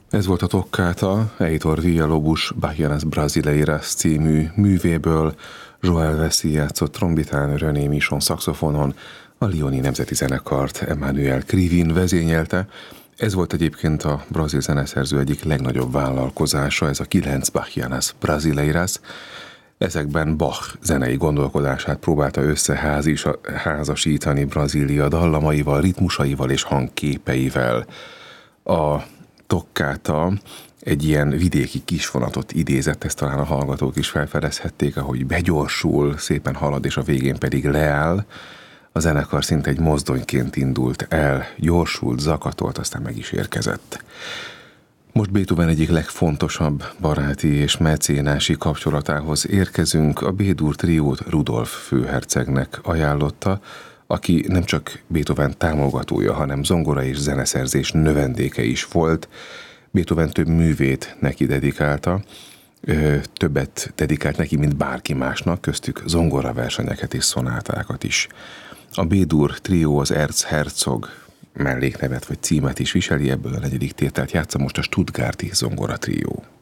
Ez volt a Toccata, Heitor Villa-Lobos Bahianas Brasileiras című művéből. Joel Vessi játszott trombitán, René Michon szaxofonon, a Lyoni Nemzeti Zenekart Emmanuel Krivin vezényelte. Ez volt egyébként a brazil zeneszerző egyik legnagyobb vállalkozása, ez a 9 Bahianas Brasileiras. Ezekben Bach zenei gondolkodását próbálta összeházasítani Brazília dallamaival, ritmusaival és hangképeivel. A Toccata egy ilyen vidéki kisvonatot idézett, ezt talán a hallgatók is felfedezhették, ahogy begyorsul, szépen halad, és a végén pedig leáll. A zenekar szinte egy mozdonyként indult el, gyorsult, zakatolt, aztán meg is érkezett. Most Beethoven egyik legfontosabb baráti és mecénási kapcsolatához érkezünk. A B-dur triót Rudolf főhercegnek ajánlotta, aki nem csak Beethoven támogatója, hanem zongora és zeneszerzés növendéke is volt. Beethoven több művét neki dedikálta, többet dedikált neki, mint bárki másnak, köztük zongoraversenyeket és szonátákat is. A B-dur trió az Erzherzog melléknevet vagy címet is viseli, ebből a negyedik tételt játsza most a Stuttgarti zongora trió.